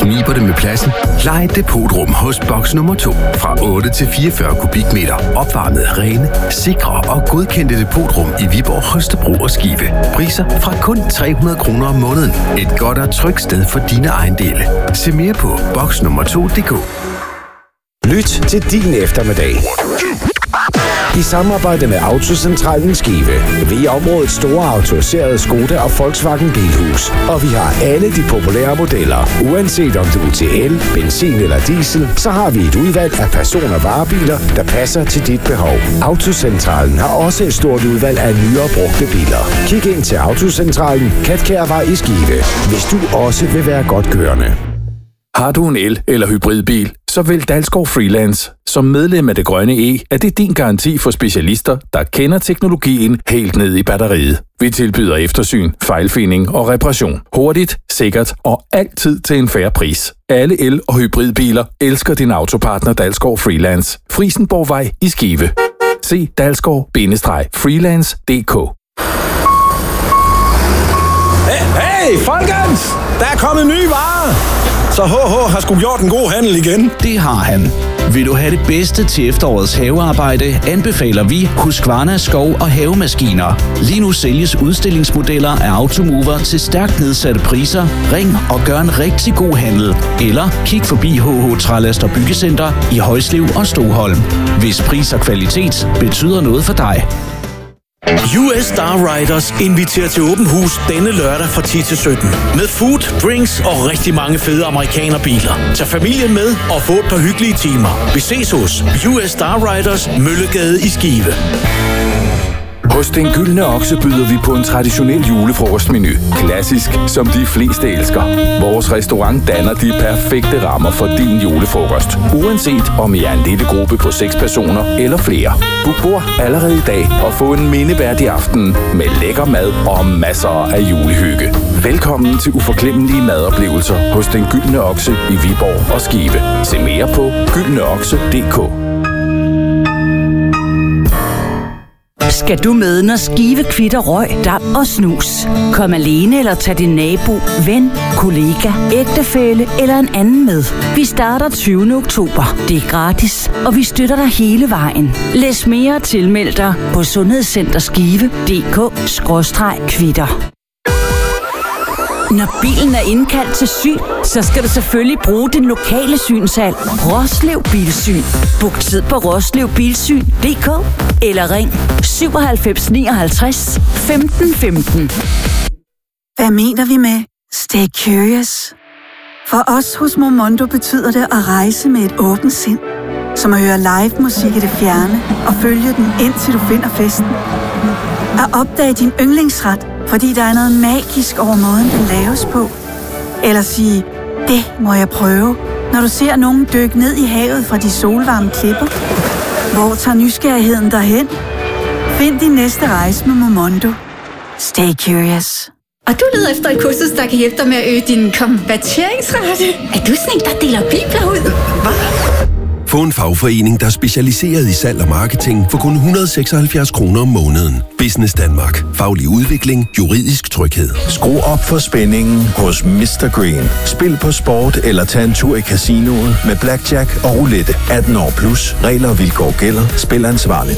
kniber det med pladsen? Lej et depotrum hos boks nummer 2. Fra 8 til 44 kubikmeter. Opvarmet, rene, sikre og godkendte depotrum i Viborg, Holstebro og Skive. Priser fra kun 300 kroner om måneden. Et godt og trygt sted for dine ejendele. Se mere på boksnummer2.dk. Lyt til din eftermiddag. I samarbejde med Autocentralen Skive. Vi er områdets store autoriserede Skoda og Volkswagen Bilhus. Og vi har alle de populære modeller. Uanset om du er til el, benzin eller diesel, så har vi et udvalg af person- og varebiler, der passer til dit behov. Autocentralen har også et stort udvalg af nyere brugte biler. Kig ind til Autocentralen, Katkærvej i Skive, hvis du også vil være godt kørende. Har du en el- eller hybridbil, så vælg Dalsgaard Freelance. Som medlem af Det Grønne E er det din garanti for specialister, der kender teknologien helt ned i batteriet. Vi tilbyder eftersyn, fejlfinding og reparation. Hurtigt, sikkert og altid til en fair pris. Alle el- og hybridbiler elsker din autopartner Dalsgaard Freelance. Frisenborgvej i Skive. Se dalsgaard-freelance.dk. Hey, folkens! Der er kommet nye varer! Så HH har sgu gjort en god handel igen. Det har han. Vil du have det bedste til efterårets havearbejde, anbefaler vi Husqvarna skov- og havemaskiner. Lige nu sælges udstillingsmodeller af Automover til stærkt nedsatte priser. Ring og gør en rigtig god handel. Eller kig forbi HH Trælast og Byggecenter i Højslev og Stoholm. Hvis pris og kvalitet betyder noget for dig. US Star Riders inviterer til åben hus denne lørdag fra 10 til 17. Med food, drinks og rigtig mange fede amerikanerbiler. Tag familien med og få et par hyggelige timer. Vi ses hos US Star Riders, Møllegade i Skive. Hos Den Gyldne Okse byder vi på en traditionel julefrokostmenu. Klassisk, som de fleste elsker. Vores restaurant danner de perfekte rammer for din julefrokost. Uanset om I er en lille gruppe på 6 personer eller flere. Book bord allerede i dag og få en mindeværdig aften med lækker mad og masser af julehygge. Velkommen til uforglemmelige madoplevelser hos Den Gyldne Okse i Viborg og Skive. Se mere på gyldeneokse.dk. Skal du med, når Skive kvitter røg, damp og snus? Kom alene eller tag din nabo, ven, kollega, ægtefælle eller en anden med. Vi starter 20. oktober. Det er gratis, og vi støtter dig hele vejen. Læs mere og tilmeld dig på sundhedscenterskive.dk/kvitter. Når bilen er indkaldt til syn, så skal du selvfølgelig bruge din lokale synshal. Roslev Bilsyn. Book tid på roslevbilsyn.dk eller ring 97 59 15 15. Hvad mener vi med Stay Curious? For os hos Momondo betyder det at rejse med et åbent sind. Som at høre live musik i det fjerne og følge den indtil du finder festen. At opdage din yndlingsret, fordi der er noget magisk over måden, den laves på. Eller sige, det må jeg prøve, når du ser nogen dykke ned i havet fra de solvarme klipper. Hvor tager nysgerrigheden derhen? Find din næste rejse med Momondo. Stay curious. Og du leder efter et kursus, der kan hjælpe dig med at øge din konverteringsrate. Er du sådan en, der deler bibler ud? Hvad? Få en fagforening, der er specialiseret i salg og marketing for kun 176 kroner om måneden. Business Danmark. Faglig udvikling. Juridisk tryghed. Skru op for spændingen hos Mr. Green. Spil på sport eller tag en tur i casinoet med blackjack og roulette. 18 år plus. Regler og vilkår gælder. Spil ansvarligt.